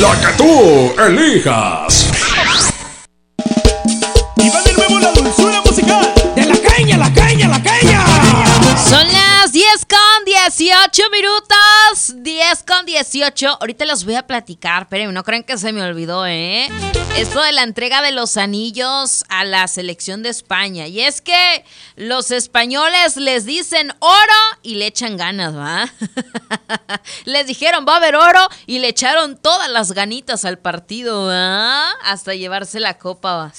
La que tú elijas. Y va de nuevo la dulzura musical de la caña, la caña, la caña. Son las 10:18 minutos. 10:18. Ahorita los voy a platicar. Pero no crean que se me olvidó, esto de la entrega de los anillos a la selección de España. Y es que los españoles les dicen oro y le echan ganas, ¿va? Les dijeron va a haber oro y le echaron todas las ganitas al partido, ¿va? Hasta llevarse la copa, ¿va?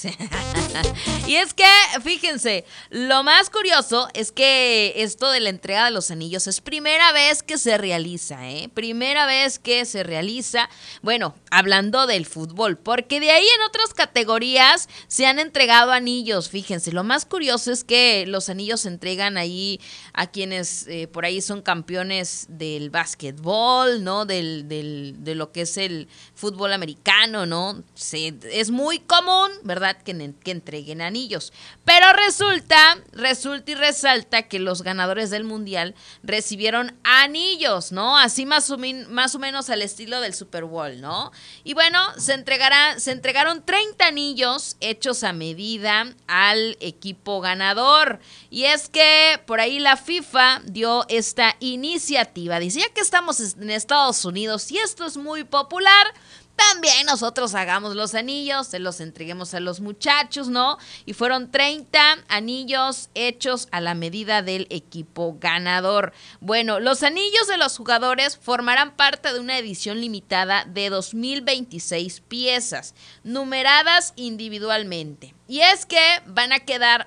Y es que, fíjense, lo más curioso es que esto de la entrega de los anillos es primera vez que se realiza, Primera vez que se realiza, bueno, hablando del fútbol, porque de ahí en otras categorías se han entregado anillos, fíjense. Lo más curioso es que los anillos se entregan ahí a quienes por ahí son campeones del básquetbol, ¿no? De lo que es el fútbol americano, ¿no? Es muy común, ¿verdad? Que entreguen anillos. Pero resulta y resalta que los ganadores del mundial recibieron anillos, ¿no? Así más o menos al estilo del Super Bowl, ¿no? Y bueno, se entregaron 30 anillos hechos a medida al equipo ganador. Y es que por ahí la FIFA dio esta iniciativa. Dice, ya que estamos en Estados Unidos y esto es muy popular, también nosotros hagamos los anillos, se los entreguemos a los muchachos, ¿no? Y fueron 30 anillos hechos a la medida del equipo ganador. Bueno, los anillos de los jugadores formarán parte de una edición limitada de 2026 piezas, numeradas individualmente. Y es que van a quedar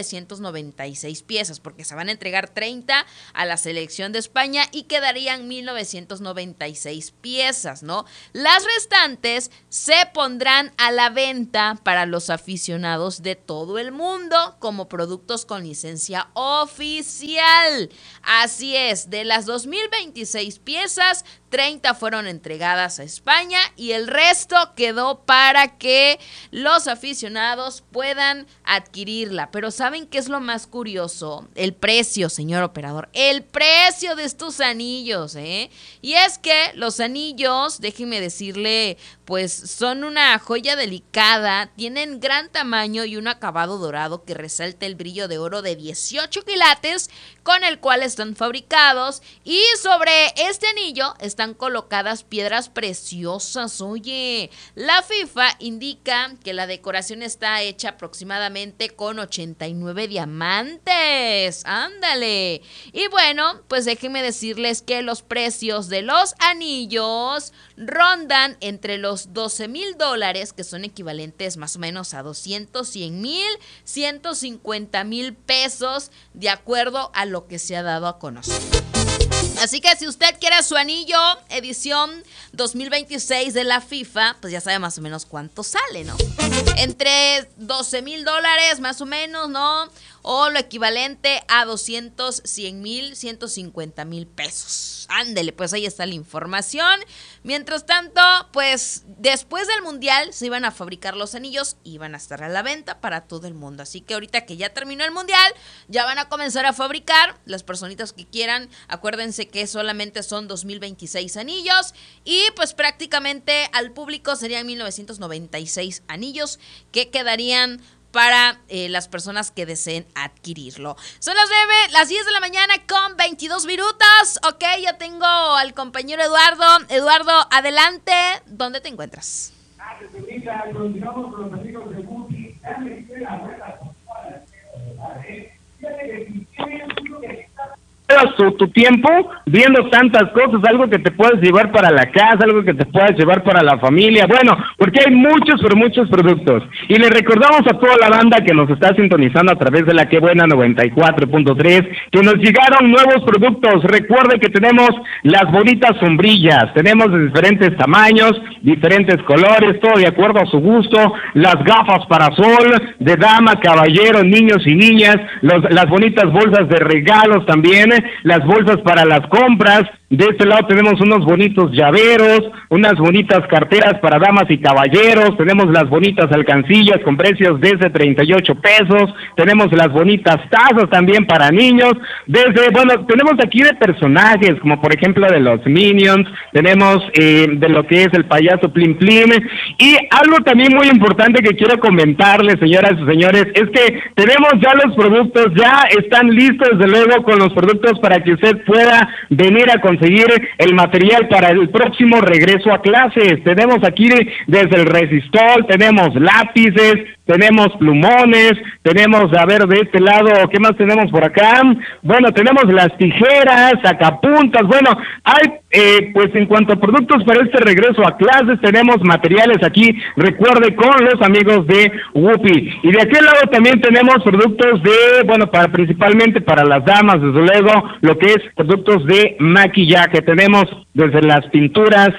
1996 piezas, porque se van a entregar 30 a la selección de España y quedarían 1996 piezas, ¿no? Las restantes se pondrán a la venta para los aficionados de todo el mundo como productos con licencia oficial. Así es, de las 2026 piezas, 30 fueron entregadas a España y el resto quedó para que los aficionados puedan adquirirla. Pero ¿saben qué es lo más curioso? El precio, señor operador. El precio de estos anillos, Y es que los anillos, déjenme decirle, pues son una joya delicada, tienen gran tamaño y un acabado dorado que resalta el brillo de oro de 18 quilates con el cual están fabricados, y sobre este anillo están colocadas piedras preciosas. Oye, la FIFA indica que la decoración está hecha aproximadamente con 89 diamantes. ¡Ándale! Y bueno, pues déjenme decirles que los precios de los anillos rondan entre los $12,000, que son equivalentes más o menos a 100,000, 150,000 pesos, de acuerdo a lo que se ha dado a conocer. Así que si usted quiere su anillo edición 2026 de la FIFA, pues ya sabe más o menos cuánto sale, ¿no? Entre $12,000 más o menos, ¿no? O lo equivalente a 100,000, 150,000 pesos. Ándele, pues ahí está la información. Mientras tanto, pues después del mundial se iban a fabricar los anillos y iban a estar a la venta para todo el mundo. Así que ahorita que ya terminó el mundial, ya van a comenzar a fabricar las personitas que quieran. Acuérdense que solamente son 2026 anillos y pues prácticamente al público serían 1996 anillos que quedarían para las personas que deseen adquirirlo. Son las 10 de la mañana con 22 minutos. Ok, ya tengo al compañero Eduardo. Eduardo, adelante. ¿Dónde te encuentras? Continuamos con los amigos de Gucci. Tu tiempo viendo tantas cosas, algo que te puedes llevar para la casa, algo que te puedas llevar para la familia, bueno, porque hay muchos productos. Y le recordamos a toda la banda que nos está sintonizando a través de la Que Buena 94.3 que nos llegaron nuevos productos. Recuerde que tenemos las bonitas sombrillas, tenemos de diferentes tamaños, diferentes colores, todo de acuerdo a su gusto, las gafas para sol, de dama, caballero, niños y niñas, las bonitas bolsas de regalos también, las bolsas para las compras, De este lado tenemos unos bonitos llaveros, unas bonitas carteras para damas y caballeros, tenemos las bonitas alcancillas con precios desde 38 pesos, tenemos las bonitas tazas también para niños, tenemos aquí de personajes, como por ejemplo de los Minions, tenemos de lo que es el payaso Plim Plim, y algo también muy importante que quiero comentarles, señoras y señores, es que tenemos ya los productos, ya están listos desde luego con los productos para que usted pueda venir a conseguir el material para el próximo regreso a clases. Tenemos aquí desde el resistol, tenemos lápices, tenemos plumones, tenemos, a ver, de este lado, ¿qué más tenemos por acá? Bueno, tenemos las tijeras, sacapuntas, bueno, hay, pues en cuanto a productos para este regreso a clases, tenemos materiales aquí, recuerde, con los amigos de Whoopi. Y de aquel lado también tenemos productos principalmente para las damas, desde luego, lo que es productos de maquillaje. Tenemos desde las pinturas,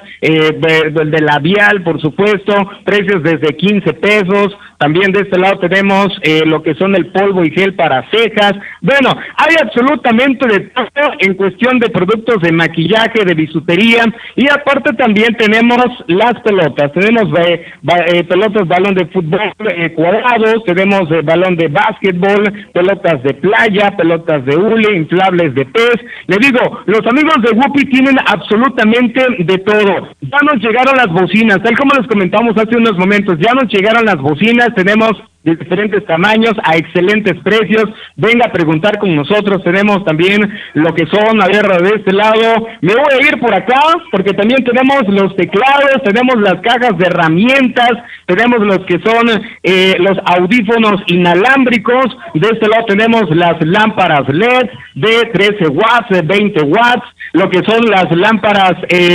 de labial, por supuesto, precios desde 15 pesos, también de este lado tenemos lo que son el polvo y gel para cejas. Bueno, hay absolutamente de todo en cuestión de productos de maquillaje, de bisutería, y aparte también tenemos las pelotas. Tenemos pelotas balón de fútbol cuadrados, tenemos balón de básquetbol, pelotas de playa, pelotas de hule, inflables de pez. Le digo, los amigos de Whoopi tienen absolutamente de todo. Ya nos llegaron las bocinas, tal como les comentamos hace unos momentos, ya nos llegaron las bocinas, tenemos de diferentes tamaños a excelentes precios. Venga a preguntar con nosotros. Tenemos también lo que son, a ver, de este lado, me voy a ir por acá porque también tenemos los teclados, tenemos las cajas de herramientas, tenemos los que son los audífonos inalámbricos. De este lado tenemos las lámparas LED de 13 watts, de 20 watts, lo que son las lámparas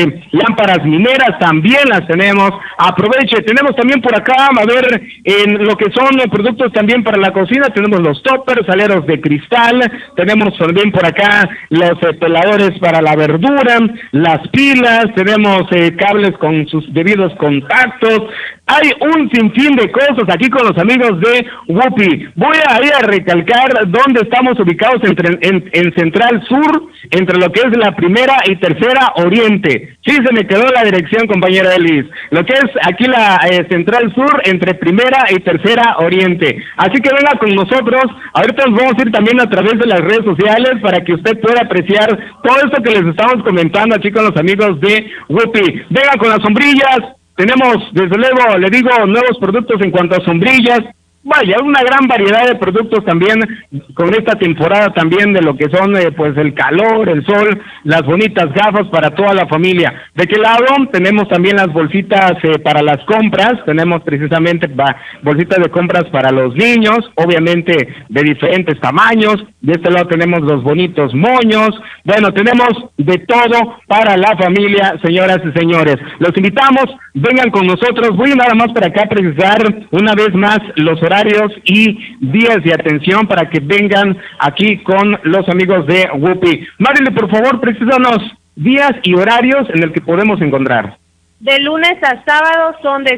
mineras también las tenemos. Aproveche, tenemos también por acá, a ver, en lo que son productos también para la cocina, tenemos los toppers, aleros de cristal, tenemos también por acá los peladores para la verdura, las pilas, tenemos cables con sus debidos contactos. Hay un sinfín de cosas aquí con los amigos de Whoopi. Voy a ir a recalcar dónde estamos ubicados en Central Sur, entre lo que es la primera y tercera Oriente. Sí, se me quedó la dirección, compañera Elis. Lo que es aquí la Central Sur, entre primera y tercera Oriente. Así que venga con nosotros. Ahorita nos vamos a ir también a través de las redes sociales para que usted pueda apreciar todo esto que les estamos comentando aquí con los amigos de Whoopi. Venga con las sombrillas. Tenemos, desde luego, le digo, nuevos productos en cuanto a sombrillas. Vaya, una gran variedad de productos también con esta temporada también de lo que son pues el calor, el sol, las bonitas gafas para toda la familia. ¿De qué lado? Tenemos también las bolsitas para las compras, tenemos precisamente bolsitas de compras para los niños, obviamente de diferentes tamaños. De este lado tenemos los bonitos moños. Bueno, tenemos de todo para la familia, señoras y señores. Los invitamos, vengan con nosotros. Voy nada más para acá precisar una vez más los horarios y días de atención para que vengan aquí con los amigos de Whoopi. Marile, por favor, precísanos días y horarios en el que podemos encontrar. De lunes a sábado son de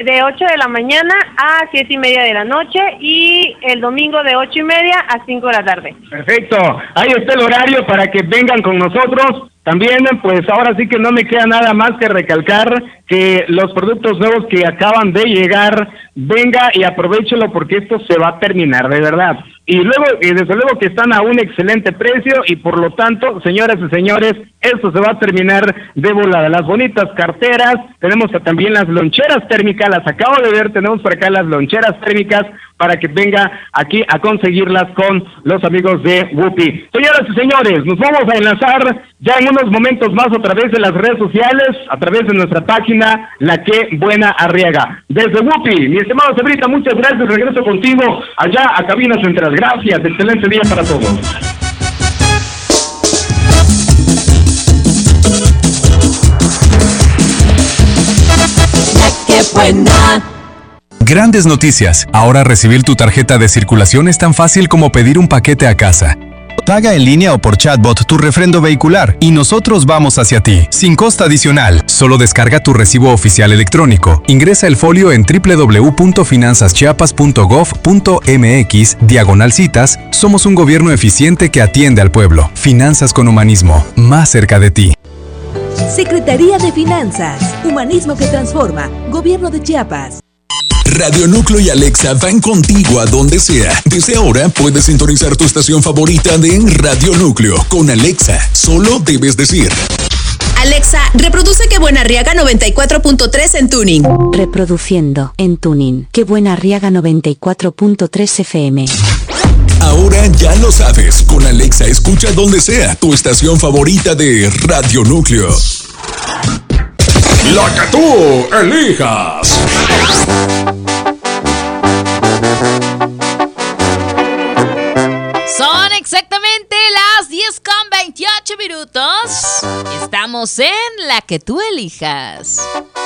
8 de la mañana a 7:30 de la noche, y el domingo de 8:30 a 5 de la tarde. Perfecto, ahí está el horario para que vengan con nosotros. También, pues ahora sí que no me queda nada más que recalcar que los productos nuevos que acaban de llegar, venga y aprovéchelo porque esto se va a terminar, de verdad. Y luego, desde luego que están a un excelente precio y por lo tanto, señoras y señores, esto se va a terminar de volada. Las bonitas carteras, tenemos también las loncheras térmicas, las acabo de ver, tenemos por acá las loncheras térmicas para que venga aquí a conseguirlas con los amigos de Whoopi. Señoras y señores, nos vamos a enlazar ya en unos momentos más a través de las redes sociales, a través de nuestra página, La Que Buena Arriaga. Desde Whoopi, mi estimado Cebrita, muchas gracias, regreso contigo allá a Cabinas Central. Gracias, excelente día para todos. La Que Buena. Grandes noticias. Ahora recibir tu tarjeta de circulación es tan fácil como pedir un paquete a casa. Paga en línea o por chatbot tu refrendo vehicular y nosotros vamos hacia ti, sin costo adicional. Solo descarga tu recibo oficial electrónico. Ingresa el folio en www.finanzaschiapas.gov.mx/citas. Somos un gobierno eficiente que atiende al pueblo. Finanzas con humanismo, más cerca de ti. Secretaría de Finanzas, Humanismo que Transforma, Gobierno de Chiapas. Radio Núcleo y Alexa van contigo a donde sea. Desde ahora puedes sintonizar tu estación favorita de Radio Núcleo. Con Alexa, solo debes decir: Alexa, reproduce Que Buena Arriaga 94.3 en tuning. Reproduciendo en tuning Que Buena Arriaga 94.3 FM. Ahora ya lo sabes. Con Alexa escucha donde sea tu estación favorita de Radio Núcleo. La que tú elijas. Son exactamente las 10:28 minutos. Estamos en La que tú elijas.